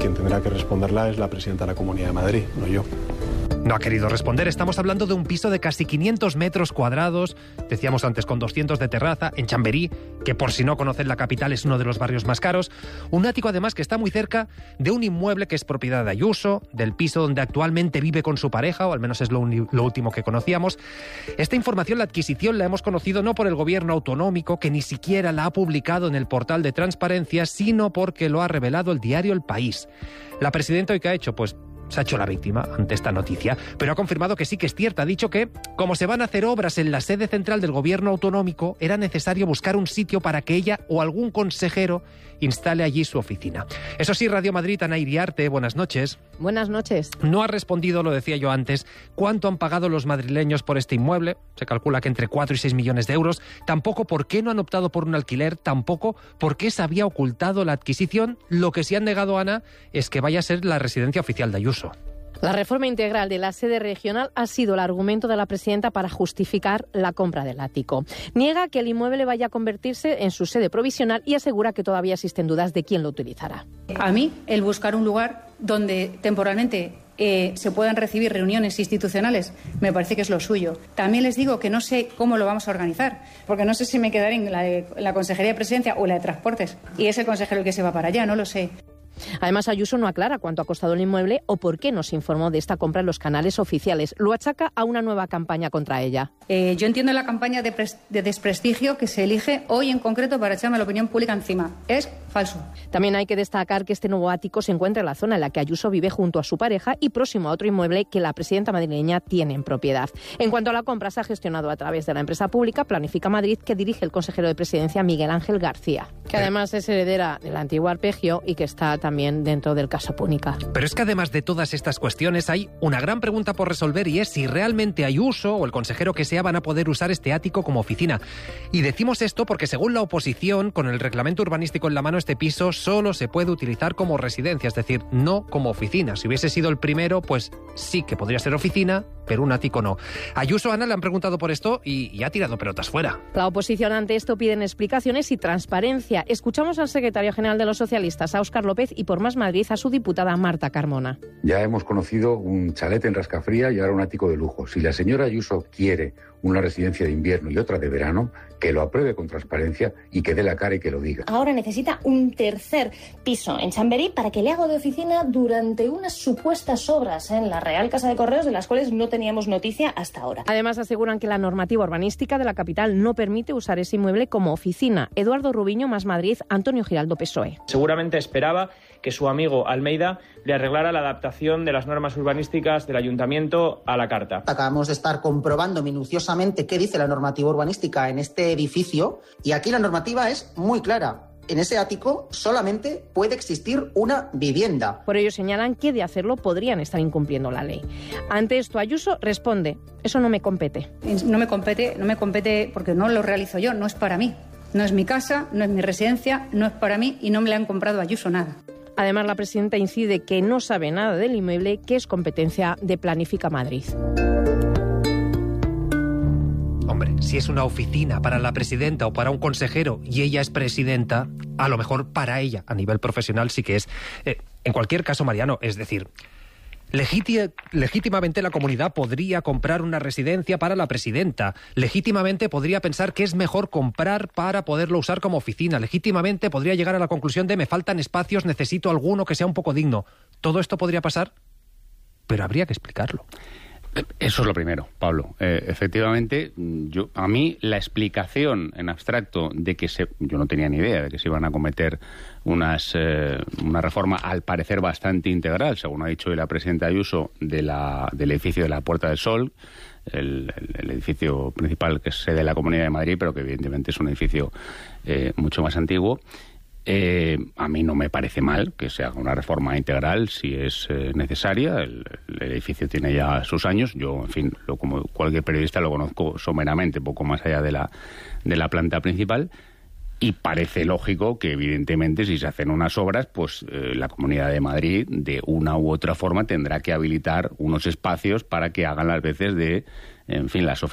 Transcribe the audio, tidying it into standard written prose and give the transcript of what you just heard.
quien tendrá que responderla es la presidenta de la Comunidad de Madrid, no yo. No ha querido responder. Estamos hablando de un piso de casi 500 metros cuadrados, decíamos antes, con 200 de terraza, en Chamberí, que por si no conocen la capital es uno de los barrios más caros. Un ático además que está muy cerca de un inmueble que es propiedad de Ayuso, del piso donde actualmente vive con su pareja, o al menos es lo último que conocíamos. Esta información, la adquisición, la hemos conocido no por el gobierno autonómico, que ni siquiera la ha publicado en el portal de transparencia, sino porque lo ha revelado el diario El País. La presidenta, ¿hoy qué ha hecho? Pues se ha hecho la víctima ante esta noticia, pero ha confirmado que sí que es cierta. Ha dicho que, como se van a hacer obras en la sede central del gobierno autonómico, era necesario buscar un sitio para que ella o algún consejero instale allí su oficina. Eso sí, Radio Madrid, Ana Iriarte, buenas noches. Buenas noches. No ha respondido, lo decía yo antes, cuánto han pagado los madrileños por este inmueble. Se calcula que entre 4 y 6 millones de euros. Tampoco por qué no han optado por un alquiler, tampoco por qué se había ocultado la adquisición. Lo que sí han negado, Ana, es que vaya a ser la residencia oficial de Ayuso. La reforma integral de la sede regional ha sido el argumento de la presidenta para justificar la compra del ático. Niega que el inmueble vaya a convertirse en su sede provisional y asegura que todavía existen dudas de quién lo utilizará. A mí, el buscar un lugar donde temporalmente se puedan recibir reuniones institucionales, me parece que es lo suyo. También les digo que no sé cómo lo vamos a organizar, porque no sé si me quedaré en la Consejería de Presidencia o en la de Transportes, y es el consejero el que se va para allá, no lo sé. Además, Ayuso no aclara cuánto ha costado el inmueble o por qué no se informó de esta compra en los canales oficiales. Lo achaca a una nueva campaña contra ella. Yo entiendo la campaña de desprestigio que se elige hoy en concreto para echarme la opinión pública encima. Es falso. También hay que destacar que este nuevo ático se encuentra en la zona en la que Ayuso vive junto a su pareja y próximo a otro inmueble que la presidenta madrileña tiene en propiedad. En cuanto a la compra, se ha gestionado a través de la empresa pública Planifica Madrid, que dirige el consejero de Presidencia Miguel Ángel García, que además es heredera del antiguo Arpegio y que está también dentro del caso Púnica. Pero es que además de todas estas cuestiones hay una gran pregunta por resolver, y es si realmente Ayuso o el consejero que sea van a poder usar este ático como oficina. Y decimos esto porque, según la oposición, con el reglamento urbanístico en la mano, este piso solo se puede utilizar como residencia, es decir, no como oficina. Si hubiese sido el primero, pues sí que podría ser oficina, pero un ático no. A Ayuso, Ana, le han preguntado por esto y ha tirado pelotas fuera. La oposición ante esto piden explicaciones y transparencia. Escuchamos al secretario general de los socialistas, a Óscar López, y por Más Madrid a su diputada Marta Carmona. Ya hemos conocido un chalet en Rascafría y ahora un ático de lujo. Si la señora Ayuso quiere una residencia de invierno y otra de verano, que lo apruebe con transparencia y que dé la cara y que lo diga. Ahora necesita un tercer piso en Chamberí para que le haga de oficina durante unas supuestas obras en la Real Casa de Correos, de las cuales no teníamos noticia hasta ahora. Además, aseguran que la normativa urbanística de la capital no permite usar ese inmueble como oficina. Eduardo Rubiño, Más Madrid, Antonio Giraldo, PSOE. Seguramente esperaba que su amigo Almeida le arreglara la adaptación de las normas urbanísticas del ayuntamiento a la carta. Acabamos de estar comprobando minuciosamente qué dice la normativa urbanística en este edificio, y aquí la normativa es muy clara. En ese ático solamente puede existir una vivienda. Por ello señalan que de hacerlo podrían estar incumpliendo la ley. Ante esto, Ayuso responde: eso no me compete. No me compete porque no lo realizo yo, no es para mí. No es mi casa, no es mi residencia, no es para mí y no me le han comprado a Ayuso nada. Además, la presidenta incide que no sabe nada del inmueble, que es competencia de Planifica Madrid. Hombre, si es una oficina para la presidenta o para un consejero y ella es presidenta, a lo mejor para ella, a nivel profesional, sí que es. En cualquier caso, Mariano, es decir, legítimamente la comunidad podría comprar una residencia para la presidenta. Legítimamente podría pensar que es mejor comprar para poderlo usar como oficina. Legítimamente podría llegar a la conclusión de: me faltan espacios, necesito alguno que sea un poco digno. Todo esto podría pasar, pero habría que explicarlo. Eso es lo primero, Pablo. Efectivamente, a mí la explicación en abstracto de que yo no tenía ni idea de que se iban a cometer una reforma al parecer bastante integral, según ha dicho hoy la presidenta Ayuso, del edificio de la Puerta del Sol, el edificio principal que es sede de la Comunidad de Madrid, pero que evidentemente es un edificio mucho más antiguo. A mí no me parece mal que se haga una reforma integral si es necesaria. El edificio tiene ya sus años. Yo, en fin, como cualquier periodista, lo conozco someramente, poco más allá de la planta principal. Y parece lógico que, evidentemente, si se hacen unas obras, pues la Comunidad de Madrid, de una u otra forma, tendrá que habilitar unos espacios para que hagan las veces de, en fin, las